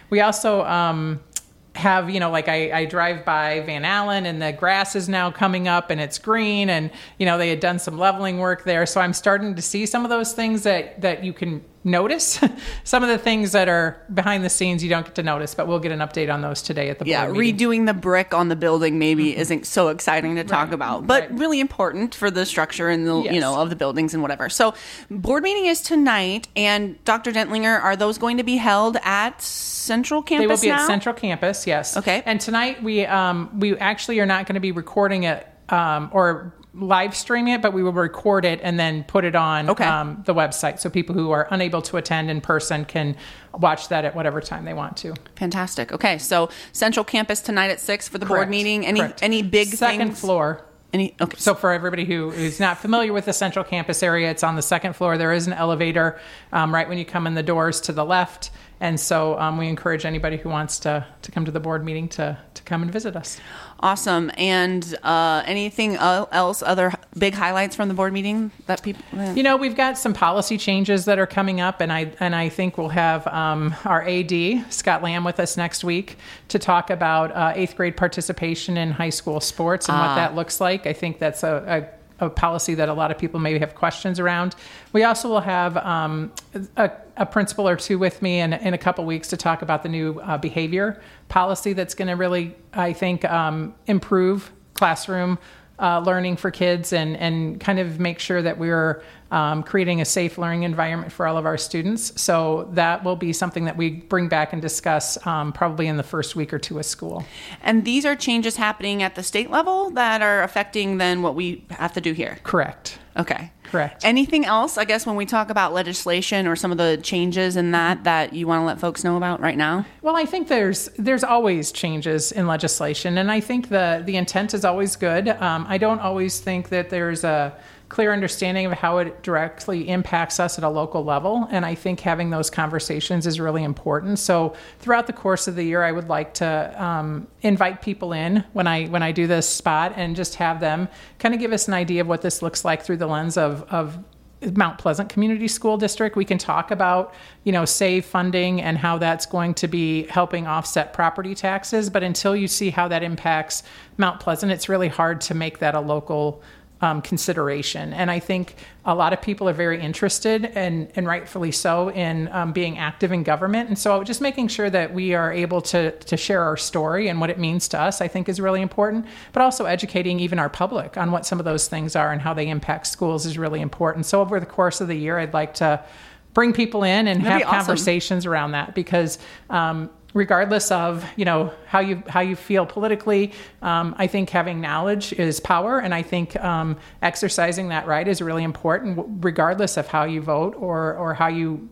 we also have, like I drive by Van Allen and the grass is now coming up and it's green, and, they had done some leveling work there. So I'm starting to see some of those things that you can notice. Some of the things that are behind the scenes you don't get to notice, but we'll get an update on those today at the board meeting. Redoing the brick on the building maybe isn't so exciting to talk about, but really important for the structure and the of the buildings and whatever. So board meeting is tonight, and Dr. Dentlinger, are those going to be held at Central Campus? They will be now? at Central Campus, yes. Okay. And tonight we actually are not going to be recording it or live stream it, but we will record it and then put it on the website, so people who are unable to attend in person can watch that at whatever time they want to. Fantastic. Okay, so Central Campus tonight at 6 for the Correct. board meeting. Correct. Any big second things? Floor. So for everybody who is not familiar with the Central Campus area, it's on the second floor. There is an elevator right when you come in the doors to the left. And so we encourage anybody who wants to come to the board meeting to come and visit us. Awesome. And anything else, other big highlights from the board meeting that people... we've got some policy changes that are coming up, and I think we'll have our AD, Scott Lamb, with us next week to talk about 8th grade participation in high school sports and what that looks like. I think that's a policy that a lot of people maybe have questions around. We also will have a principal or two with me in a couple weeks to talk about the new behavior policy that's going to really, I think, improve classroom learning for kids and kind of make sure that we're creating a safe learning environment for all of our students. So that will be something that we bring back and discuss probably in the first week or two of school. And these are changes happening at the state level that are affecting then what we have to do here? Correct. Okay. Correct. Anything else, I guess, when we talk about legislation or some of the changes in that you want to let folks know about right now? Well, I think there's always changes in legislation, and I think the intent is always good. I don't always think that there's a clear understanding of how it directly impacts us at a local level, and I think having those conversations is really important. So throughout the course of the year, I would like to invite people in when I do this spot and just have them kind of give us an idea of what this looks like through the lens of Mount Pleasant Community School District. We can talk about, SAVE funding and how that's going to be helping offset property taxes, but until you see how that impacts Mount Pleasant, it's really hard to make that a local consideration. And I think a lot of people are very interested, and rightfully so, in being active in government. And so just making sure that we are able to share our story and what it means to us, I think, is really important. But also educating even our public on what some of those things are and how they impact schools is really important. So over the course of the year, I'd like to bring people in and have conversations around that, because regardless of how you feel politically, I think having knowledge is power, and I think exercising that right is really important, regardless of how you vote or how you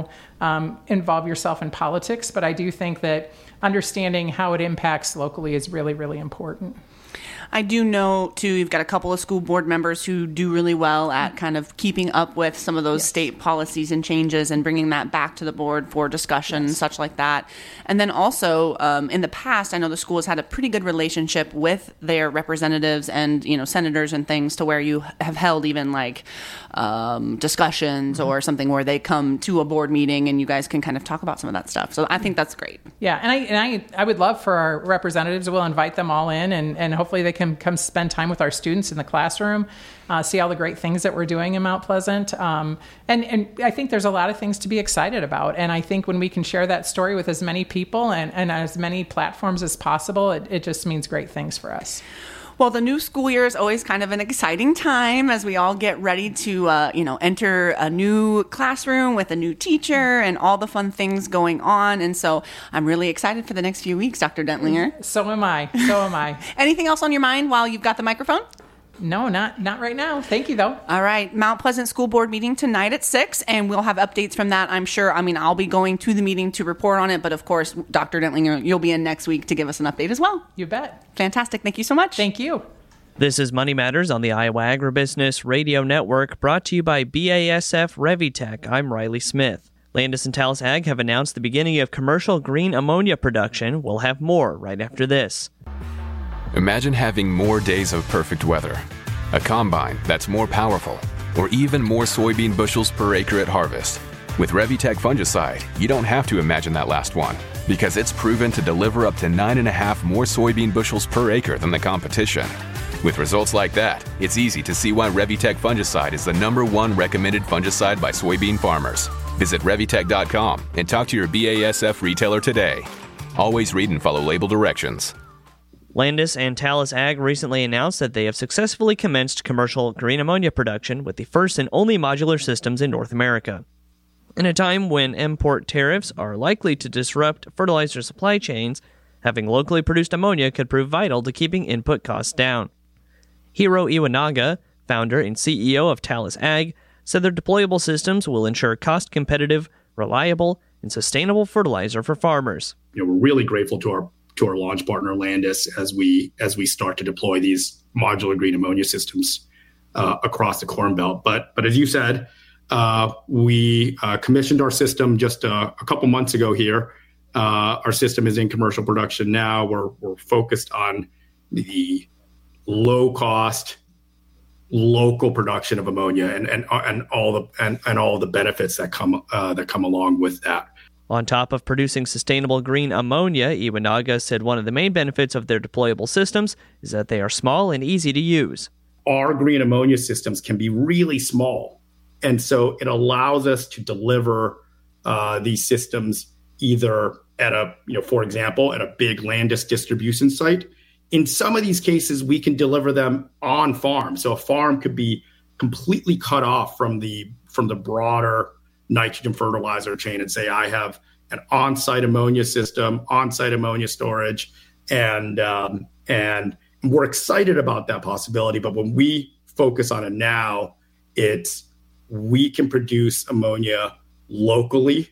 involve yourself in politics. But I do think that understanding how it impacts locally is really, really important. I do know, too, you've got a couple of school board members who do really well at kind of keeping up with some of those state policies and changes and bringing that back to the board for discussion, such like that. And then also, in the past, I know the school has had a pretty good relationship with their representatives and, senators and things, to where you have held even like discussions or something where they come to a board meeting and you guys can kind of talk about some of that stuff. So I think that's great. Yeah, and I would love for our representatives, we'll invite them all in, and hopefully they can come spend time with our students in the classroom, see all the great things that we're doing in Mount Pleasant. And I think there's a lot of things to be excited about. And I think when we can share that story with as many people and as many platforms as possible, it just means great things for us. Well, the new school year is always kind of an exciting time as we all get ready to, enter a new classroom with a new teacher and all the fun things going on. And so I'm really excited for the next few weeks, Dr. Dentlinger. So am I. Anything else on your mind while you've got the microphone? No, not right now. Thank you, though. All right. Mount Pleasant School Board meeting tonight at 6, and we'll have updates from that, I'm sure. I'll be going to the meeting to report on it, but of course, Dr. Dentlinger, you'll be in next week to give us an update as well. You bet. Fantastic. Thank you so much. Thank you. This is Money Matters on the Iowa Agribusiness Radio Network, brought to you by BASF Revitech. I'm Riley Smith. Landis and Talis Ag have announced the beginning of commercial green ammonia production. We'll have more right after this. Imagine having more days of perfect weather, a combine that's more powerful, or even more soybean bushels per acre at harvest. With Revitec fungicide, you don't have to imagine that last one, because it's proven to deliver up to 9.5 more soybean bushels per acre than the competition. With results like that, it's easy to see why Revitec fungicide is the #1 recommended fungicide by soybean farmers. Visit Revitec.com and talk to your BASF retailer today. Always read and follow label directions. Landis and Thales Ag recently announced that they have successfully commenced commercial green ammonia production with the first and only modular systems in North America. In a time when import tariffs are likely to disrupt fertilizer supply chains, having locally produced ammonia could prove vital to keeping input costs down. Hiro Iwanaga, founder and CEO of Thales Ag, said their deployable systems will ensure cost-competitive, reliable, and sustainable fertilizer for farmers. We're really grateful to our launch partner Landis as we start to deploy these modular green ammonia systems across the Corn Belt. But as you said, we commissioned our system just a couple months ago here. Our system is in commercial production now. We're focused on the low cost, local production of ammonia and all the benefits that come along with that. On top of producing sustainable green ammonia, Iwanaga said one of the main benefits of their deployable systems is that they are small and easy to use. Our green ammonia systems can be really small, and so it allows us to deliver these systems either at for example, at a big Landis distribution site. In some of these cases, we can deliver them on farm. So a farm could be completely cut off from the broader nitrogen fertilizer chain and say, I have an on-site ammonia system, on-site ammonia storage, and we're excited about that possibility. But when we focus on it now, we can produce ammonia locally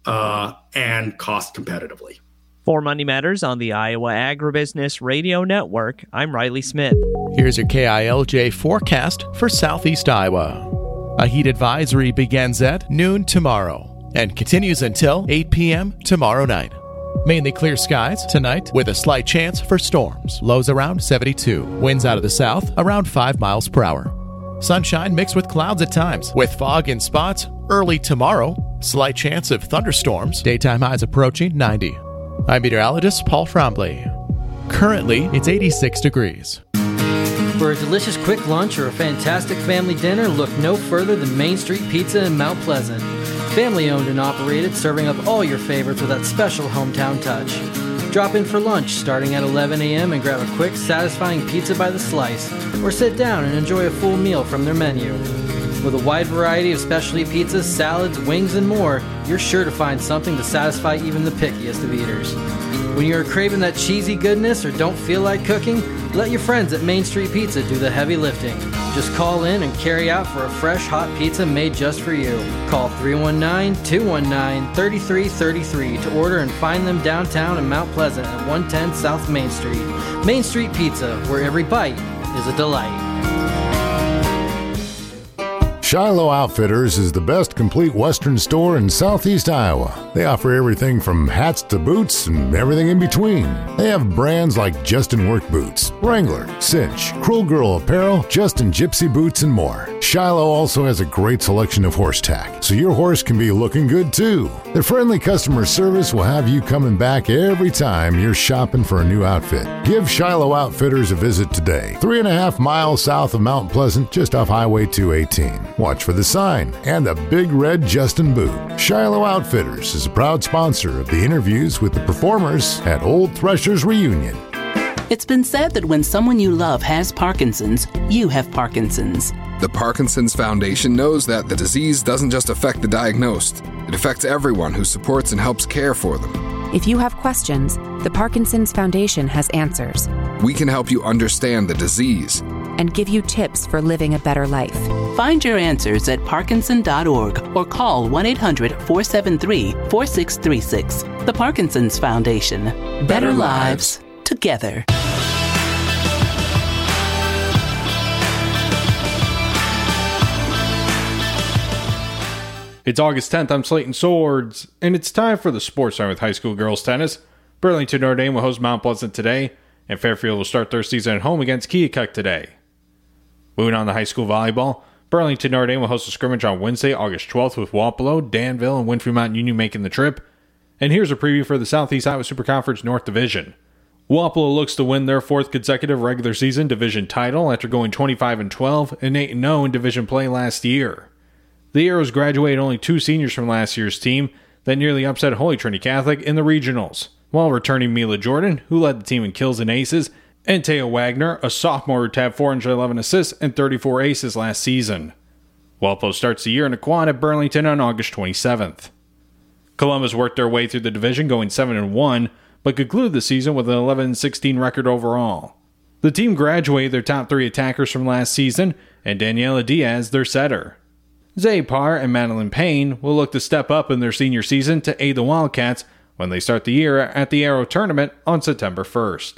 and cost competitively. For Money Matters on the Iowa Agribusiness Radio Network, I'm Riley Smith. Here's your KILJ forecast for Southeast Iowa. A heat advisory begins at noon tomorrow and continues until 8 p.m. tomorrow night. Mainly clear skies tonight with a slight chance for storms. Lows around 72. Winds out of the south around 5 miles per hour. Sunshine mixed with clouds at times, with fog in spots early tomorrow. Slight chance of thunderstorms. Daytime highs approaching 90. I'm meteorologist Paul Frombley. Currently, it's 86 degrees. For a delicious quick lunch or a fantastic family dinner, look no further than Main Street Pizza in Mount Pleasant. Family owned and operated, serving up all your favorites with that special hometown touch. Drop in for lunch starting at 11 a.m. and grab a quick, satisfying pizza by the slice, or sit down and enjoy a full meal from their menu. With a wide variety of specialty pizzas, salads, wings, and more, you're sure to find something to satisfy even the pickiest of eaters. When you're craving that cheesy goodness or don't feel like cooking, let your friends at Main Street Pizza do the heavy lifting. Just call in and carry out for a fresh, hot pizza made just for you. Call 319-219-3333 to order and find them downtown in Mount Pleasant at 110 South Main Street. Main Street Pizza, where every bite is a delight. Shiloh Outfitters is the best complete Western store in Southeast Iowa. They offer everything from hats to boots and everything in between. They have brands like Justin Work Boots, Wrangler, Cinch, Cruel Girl Apparel, Justin Gypsy Boots, and more. Shiloh also has a great selection of horse tack, so your horse can be looking good too. Their friendly customer service will have you coming back every time you're shopping for a new outfit. Give Shiloh Outfitters a visit today, 3.5 miles south of Mount Pleasant, just off Highway 218. Watch for the sign and the big red Justin boot. Shiloh Outfitters is a proud sponsor of the interviews with the performers at Old Threshers Reunion. It's been said that when someone you love has Parkinson's, you have Parkinson's. The Parkinson's Foundation knows that the disease doesn't just affect the diagnosed. It affects everyone who supports and helps care for them. If you have questions, the Parkinson's Foundation has answers. We can help you understand the disease and give you tips for living a better life. Find your answers at Parkinson.org or call 1-800-473-4636. The Parkinson's Foundation. Better lives together. It's August 10th, I'm Slayton Swords, and it's time for the Sports Time with high school girls tennis. Burlington Notre Dame will host Mount Pleasant today, and Fairfield will start their season at home against Keokuk today. Moving on to high school volleyball, Burlington Notre Dame will host a scrimmage on Wednesday, August 12th with Wapello, Danville, and Winfield Mountain Union making the trip. And here's a preview for the Southeast Iowa Super Conference North Division. Wapello looks to win their fourth consecutive regular season division title after going 25-12 and 8-0 in division play last year. The Arrows graduated only 2 seniors from last year's team that nearly upset Holy Trinity Catholic in the regionals, while returning Mila Jordan, who led the team in kills and aces, and Taya Wagner, a sophomore who tabbed 411 assists and 34 aces last season. Wapello starts the year in Aquan at Burlington on August 27th. Columbus worked their way through the division going 7-1, but concluded the season with an 11-16 record overall. The team graduated their top 3 attackers from last season, and Daniela Diaz their setter. Zay Parr and Madeline Payne will look to step up in their senior season to aid the Wildcats when they start the year at the Arrow Tournament on September 1st.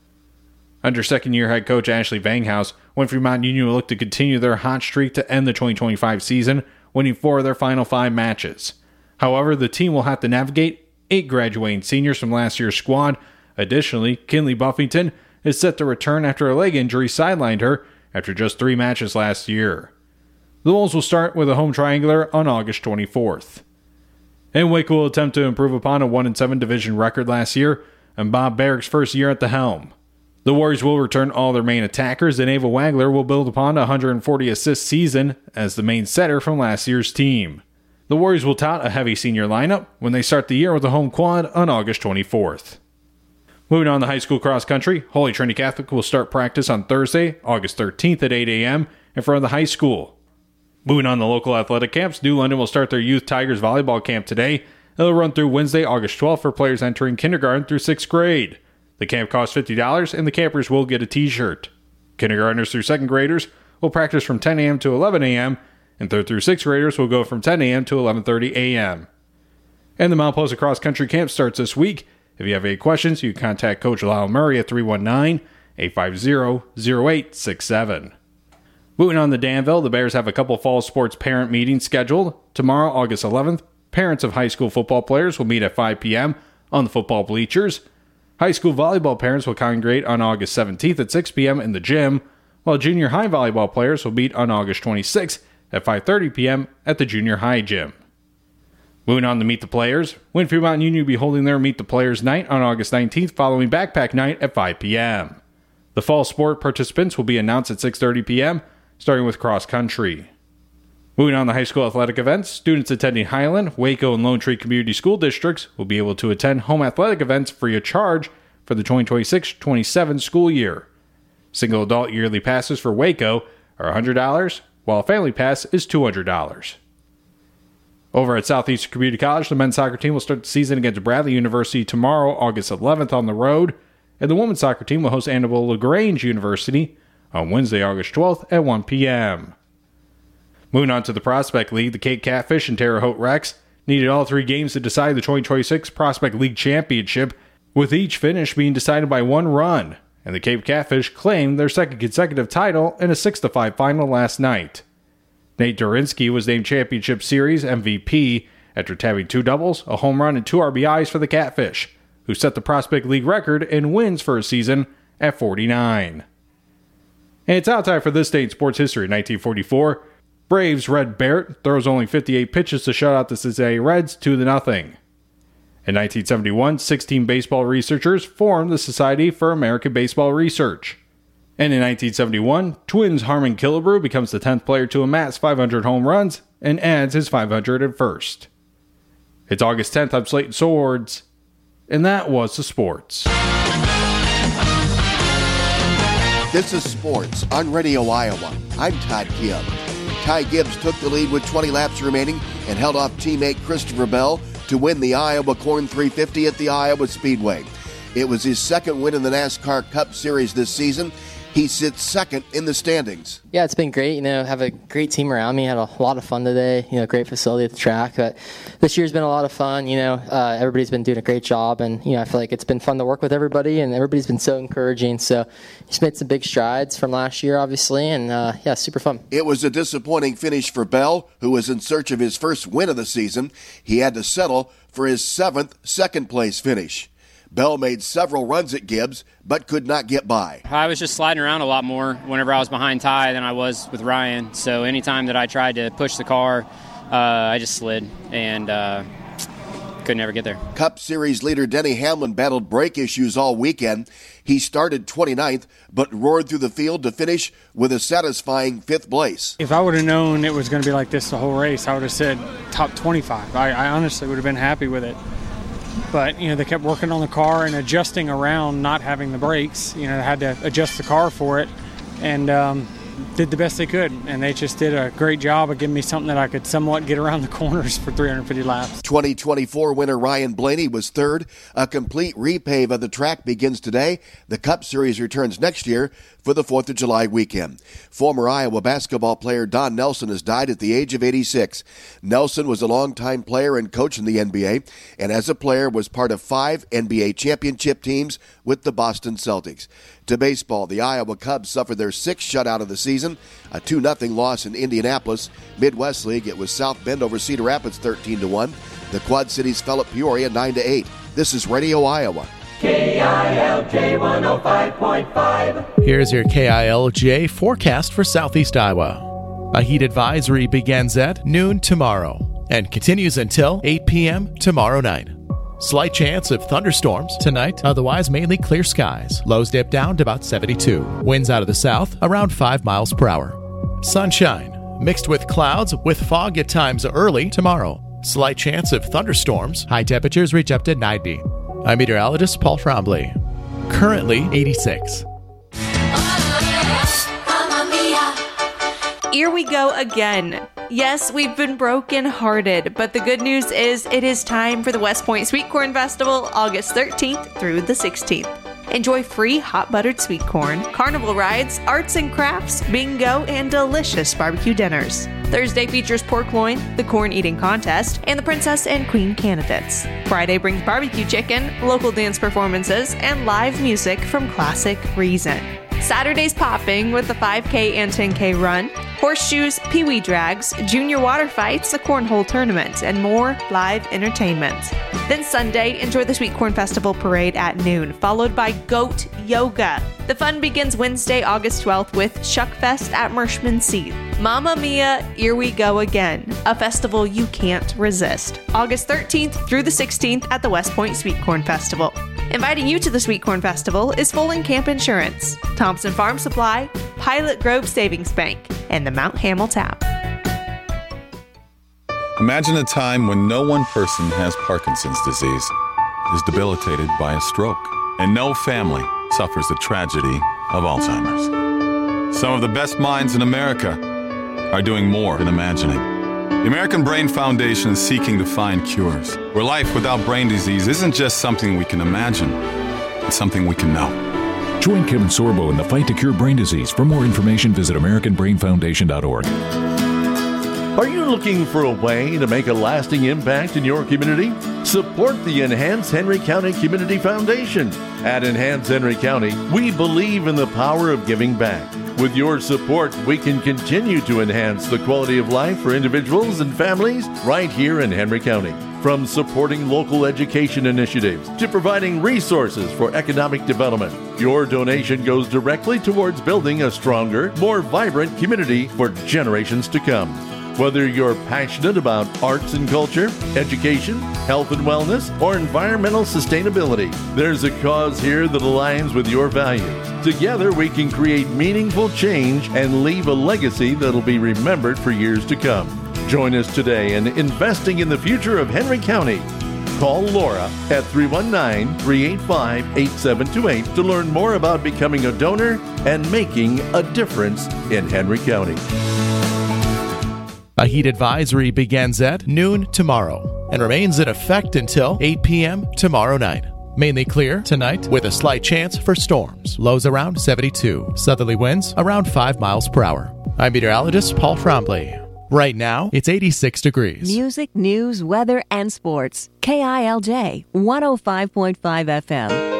Under second-year head coach Ashley Vanghouse, Winfield Mountain Union will look to continue their hot streak to end the 2025 season, winning 4 of their final 5 matches. However, the team will have to navigate 8 graduating seniors from last year's squad. Additionally, Kinley Buffington is set to return after a leg injury sidelined her after just 3 matches last year. The Wolves will start with a home triangular on August 24th. And Waco will attempt to improve upon a 1-7 division record last year and Bob Barrick's first year at the helm. The Warriors will return all their main attackers, and Ava Wagler will build upon a 140 assist season as the main setter from last year's team. The Warriors will tout a heavy senior lineup when they start the year with a home quad on August 24th. Moving on to high school cross country, Holy Trinity Catholic will start practice on Thursday, August 13th at 8 a.m. in front of the high school. Moving on to local athletic camps, New London will start their Youth Tigers volleyball camp today. It'll run through Wednesday, August 12th for players entering kindergarten through 6th grade. The camp costs $50 and the campers will get a t-shirt. Kindergartners through 2nd graders will practice from 10 a.m. to 11 a.m. and 3rd through 6th graders will go from 10 a.m. to 11:30 a.m. And the Mount Pleasant Cross Country Camp starts this week. If you have any questions, you can contact Coach Lyle Murray at 319-850-0867. Moving on to Danville, the Bears have a couple fall sports parent meetings scheduled. Tomorrow, August 11th, parents of high school football players will meet at 5 p.m. on the football bleachers. High school volleyball parents will congregate on August 17th at 6 p.m. in the gym, while junior high volleyball players will meet on August 26th at 5:30 p.m. at the junior high gym. Moving on to Meet the Players, Winfield Mountain Union will be holding their Meet the Players night on August 19th following Backpack Night at 5 p.m. The fall sport participants will be announced at 6:30 p.m., starting with cross country. Moving on to high school athletic events, students attending Highland, Waco, and Lone Tree Community School Districts will be able to attend home athletic events free of charge for the 2026-27 school year. Single adult yearly passes for Waco are $100, while a family pass is $200. Over at Southeastern Community College, the men's soccer team will start the season against Bradley University tomorrow, August 11th on the road, and the women's soccer team will host Annabelle LaGrange University on Wednesday, August 12th at 1 p.m. Moving on to the Prospect League, the Cape Catfish and Terre Haute Rex needed all 3 games to decide the 2026 Prospect League Championship, with each finish being decided by 1 run, and the Cape Catfish claimed their 2nd consecutive title in a 6-5 final last night. Nate Durinsky was named Championship Series MVP after tabbing 2 doubles, a home run, and 2 RBIs for the Catfish, who set the Prospect League record in wins for a season at 49. And it's out time for this day in sports history. 1944, Braves' Red Barrett throws only 58 pitches to shut out the Cincinnati Reds 2-0. In 1971, 16 baseball researchers formed the Society for American Baseball Research. And in 1971, Twins' Harmon Killebrew becomes the 10th player to amass 500 home runs and adds his 501st. It's August 10th. I'm Slayton Swords, and that was the sports. This is Sports on Radio Iowa. I'm Todd Gibb. Ty Gibbs took the lead with 20 laps remaining and held off teammate Christopher Bell to win the Iowa Corn 350 at the Iowa Speedway. It was his 2nd win in the NASCAR Cup Series this season. He sits 2nd in the standings. Yeah, it's been great. Have a great team around me. Had a lot of fun today. Great facility at the track. But this year's been a lot of fun. Everybody's been doing a great job, and I feel like it's been fun to work with everybody, and everybody's been so encouraging. So he's made some big strides from last year, obviously, and super fun. It was a disappointing finish for Bell, who was in search of his first win of the season. He had to settle for his 7th second-place finish. Bell made several runs at Gibbs, but could not get by. I was just sliding around a lot more whenever I was behind Ty than I was with Ryan. So anytime that I tried to push the car, I just slid and couldn't ever get there. Cup Series leader Denny Hamlin battled brake issues all weekend. He started 29th, but roared through the field to finish with a satisfying 5th place. If I would have known it was going to be like this the whole race, I would have said top 25. I honestly would have been happy with it. But, they kept working on the car and adjusting around not having the brakes. They had to adjust the car for it and did the best they could. And they just did a great job of giving me something that I could somewhat get around the corners for 350 laps. 2024 winner Ryan Blaney was 3rd. A complete repave of the track begins today. The Cup Series returns next year for the 4th of July weekend. Former Iowa basketball player Don Nelson has died at the age of 86. Nelson was a longtime player and coach in the NBA, and as a player was part of 5 NBA championship teams with the Boston Celtics. To baseball, the Iowa Cubs suffered their 6th shutout of the season, a 2-0 loss in Indianapolis. Midwest League, it was South Bend over Cedar Rapids 13-1. The Quad Cities fell at Peoria 9-8. This is Radio Iowa. KILJ 105.5. Here's your KILJ forecast for Southeast Iowa. A heat advisory begins at noon tomorrow and continues until 8 p.m. tomorrow night. Slight chance of thunderstorms tonight, otherwise mainly clear skies. Lows dip down to about 72. Winds out of the south around 5 miles per hour. Sunshine mixed with clouds with fog at times early tomorrow. Slight chance of thunderstorms. High temperatures reach up to 90. I'm meteorologist Paul Trombley. Currently 86. Here we go again. Yes, we've been broken-hearted, but the good news is it is time for the West Point Sweet Corn Festival, August 13th through the 16th. Enjoy free hot buttered sweet corn, carnival rides, arts and crafts, bingo, and delicious barbecue dinners. Thursday features pork loin, the corn eating contest, and the princess and queen candidates. Friday brings barbecue chicken, local dance performances, and live music from Classic Reason. Saturday's popping with the 5K and 10K run, horseshoes, peewee drags, junior water fights, a cornhole tournament, and more live entertainment. Then Sunday, enjoy the Sweet Corn Festival parade at noon, followed by Goat Yoga. The fun begins Wednesday, August 12th with Shuckfest at Mershman Seath. Mamma Mia, here we go again, a festival you can't resist. August 13th through the 16th at the West Point Sweet Corn Festival. Inviting you to the Sweet Corn Festival is Fullen Camp Insurance, Thompson Farm Supply, Pilot Grove Savings Bank, and the Mount Hamel Tap. Imagine a time when no one person has Parkinson's disease, is debilitated by a stroke, and no family suffers the tragedy of Alzheimer's. Some of the best minds in America are doing more than imagining. The American Brain Foundation is seeking to find cures, where life without brain disease isn't just something we can imagine, it's something we can know. Join Kevin Sorbo in the fight to cure brain disease. For more information, visit AmericanBrainFoundation.org. Are you looking for a way to make a lasting impact in your community? Support the Enhance Henry County Community Foundation. At Enhance Henry County, we believe in the power of giving back. With your support, we can continue to enhance the quality of life for individuals and families right here in Henry County. From supporting local education initiatives to providing resources for economic development, your donation goes directly towards building a stronger, more vibrant community for generations to come. Whether you're passionate about arts and culture, education, health and wellness, or environmental sustainability, there's a cause here that aligns with your values. Together, we can create meaningful change and leave a legacy that'll be remembered for years to come. Join us today in investing in the future of Henry County. Call Laura at 319-385-8728 to learn more about becoming a donor and making a difference in Henry County. A heat advisory begins at noon tomorrow and remains in effect until 8 p.m. tomorrow night. Mainly clear tonight with a slight chance for storms. Lows around 72. Southerly winds around 5 miles per hour. I'm meteorologist Paul Trombley. Right now, it's 86 degrees. Music, news, weather, and sports. KILJ 105.5 FM.